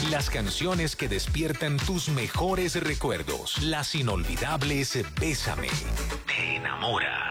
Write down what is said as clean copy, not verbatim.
Las canciones que despiertan tus mejores recuerdos. Las inolvidables Bésame. Te enamora.